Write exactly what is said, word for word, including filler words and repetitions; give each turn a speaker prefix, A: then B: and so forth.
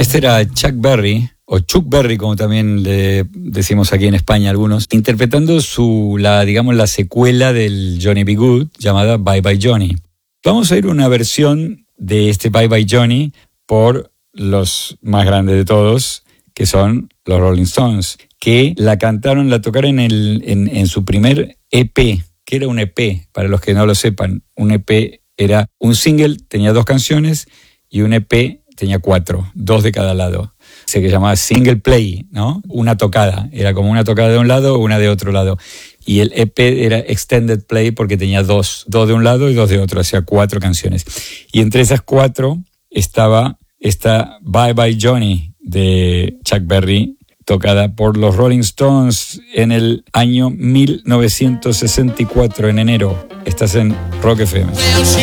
A: Este era Chuck Berry, o Chuck Berry, como también le decimos aquí en España algunos, interpretando su, la, digamos, la secuela del Johnny B. Good, llamada Bye Bye Johnny. Vamos a ir una versión de este Bye Bye Johnny por los más grandes de todos, que son los Rolling Stones, que la cantaron, la tocaron en, el, en, en su primer E P, que era un E P, para los que no lo sepan. Un E P era un single, tenía dos canciones, y un E P tenía cuatro, dos de cada lado. Se que llamaba single play, ¿no? Una tocada, era como una tocada de un lado, una de otro lado. Y el E P era extended play porque tenía dos, dos de un lado y dos de otro, hacía cuatro canciones. Y entre esas cuatro estaba esta Bye Bye Johnny de Chuck Berry, tocada por los Rolling Stones en el año mil novecientos sesenta y cuatro, en enero. Estás en Rock F M.